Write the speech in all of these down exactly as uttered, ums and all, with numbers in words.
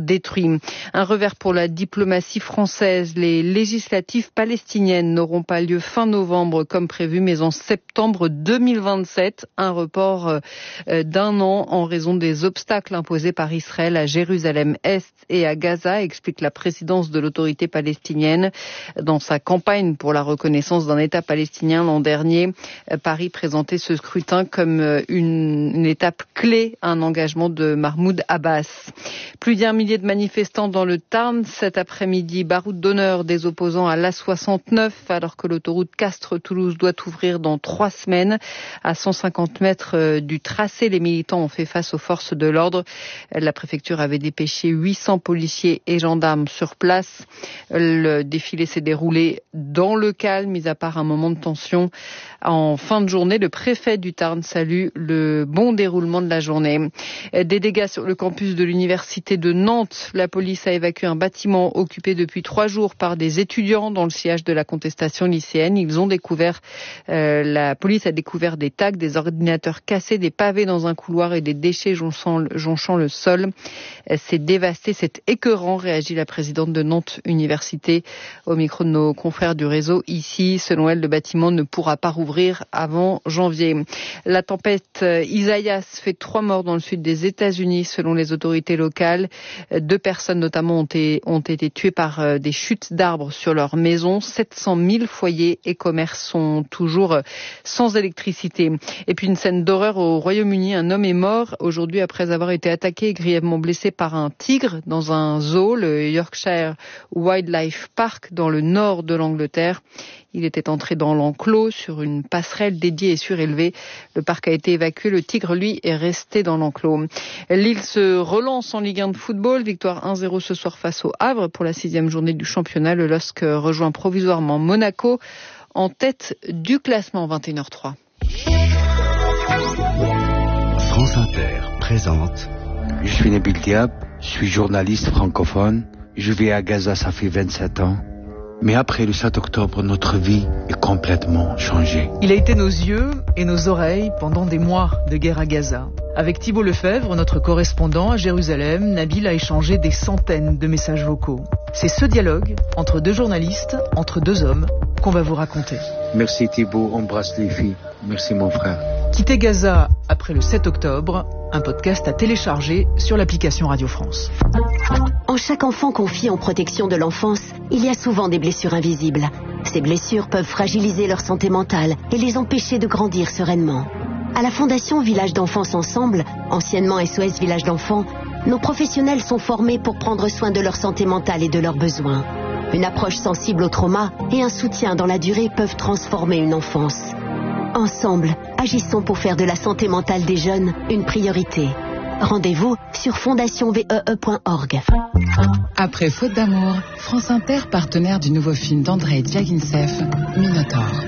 détruits. Un revers pour la diplomatie française. Les législatives palestiniennes n'auront pas lieu fin novembre comme prévu, mais en septembre deux mille vingt-sept. Un report d'un an en raison des obstacles imposés par Israël à Jérusalem-Est et à Gaza, explique la présidence de l'autorité palestinienne. Dans sa campagne pour la reconnaissance d'un État palestinien l'an dernier, Paris présentait ce scrutin comme une, une étape clé à un engagement de Mahmoud Abbas. Plus d'un millier de manifestants dans le Tarn cet après-midi. Baroud d'honneur des opposants à l'A soixante-neuf alors que l'autoroute Castres-Toulouse doit ouvrir dans trois semaines. À cent cinquante mètres du tracé, les militants ont fait face aux forces de l'ordre. La préfecture avait dépêché huit cents policiers et gendarmes sur place. Le défilé s'est déroulé dans le calme, mis à part un moment de tension. En fin de journée, le préfet du Tarn salue le bon déroulement de la journée. Des dégâts sur le campus de l'université de Nantes. La police a évacué un bâtiment occupé depuis trois jours par des étudiants dans le sillage de la contestation lycéenne. Ils ont découvert, euh, la police a découvert des tags, des ordinateurs cassés, des pavés dans un couloir et des déchets jonchant, jonchant le sol. C'est dévasté, c'est écœurant, réagit la présidente de Nantes Université au micro de nos confrères du réseau. Ici, selon elle, le bâtiment ne pourra pas rouvrir avant janvier. La tempête Isaias fait trois morts dans le sud des États-Unis, selon les autorités locales. Deux personnes notamment ont été, ont été tuées par des chutes d'arbres sur leur maison. sept cent mille foyers et commerces sont toujours sans électricité. Et puis une scène d'horreur au Royaume-Uni. Un homme est mort aujourd'hui après avoir été attaqué et grièvement blessé par un tigre dans un zoo, le Yorkshire Wildlife Park, dans le nord de l'Angleterre. Il était entré dans l'enclos sur une passerelle dédiée et surélevée. Le parc a été évacué. Le tigre, lui, est resté dans l'enclos. Lille se relance en Ligue un de football. Victoire un zéro ce soir face au Havre pour la sixième journée du championnat. Le L O S C rejoint provisoirement Monaco en tête du classement. vingt et une heures trois. France Inter présente. Je suis Nabil Diab, je suis journaliste francophone. Je vis à Gaza, ça fait vingt-sept ans. Mais après le sept octobre, notre vie est complètement changée. Il a été nos yeux et nos oreilles pendant des mois de guerre à Gaza. Avec Thibault Lefebvre, notre correspondant à Jérusalem, Nabil a échangé des centaines de messages vocaux. C'est ce dialogue entre deux journalistes, entre deux hommes, qu'on va vous raconter. Merci Thibault, embrasse les filles. Merci mon frère. Quitter Gaza après le sept octobre, un podcast à télécharger sur l'application Radio France. En chaque enfant confié en protection de l'enfance, il y a souvent des blessures invisibles. Ces blessures peuvent fragiliser leur santé mentale et les empêcher de grandir sereinement. À la Fondation Village d'Enfance Ensemble, anciennement S O S Village d'Enfants, nos professionnels sont formés pour prendre soin de leur santé mentale et de leurs besoins. Une approche sensible au trauma et un soutien dans la durée peuvent transformer une enfance. Ensemble, agissons pour faire de la santé mentale des jeunes une priorité. Rendez-vous sur fondation v e e point org. Après Faute d'amour, France Inter, partenaire du nouveau film d'Andrei Dviagintsev, Minotaure.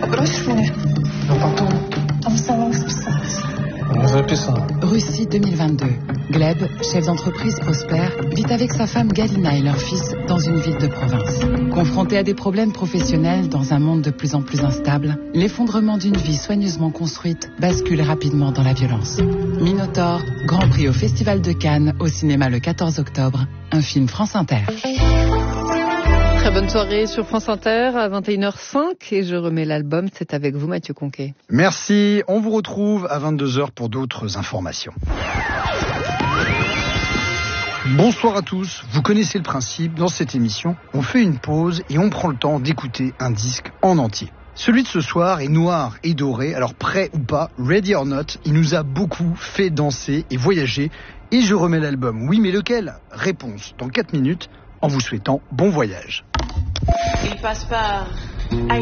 Russie deux mille vingt-deux. Gleb, chef d'entreprise prospère, vit avec sa femme Galina et leur fils dans une ville de province. Confronté à des problèmes professionnels dans un monde de plus en plus instable, l'effondrement d'une vie soigneusement construite bascule rapidement dans la violence. Minotaure, Grand Prix au Festival de Cannes, au cinéma le quatorze octobre, un film France Inter. Très bonne soirée sur France Inter à vingt et une heures cinq et je remets l'album. C'est avec vous Mathieu Conquet. Merci, on vous retrouve à vingt-deux heures pour d'autres informations. Bonsoir à tous, vous connaissez le principe, dans cette émission, on fait une pause et on prend le temps d'écouter un disque en entier. Celui de ce soir est noir et doré, alors prêt ou pas, ready or not, il nous a beaucoup fait danser et voyager et je remets l'album. Oui mais lequel ? Réponse dans quatre minutes en vous souhaitant bon voyage. Il passe par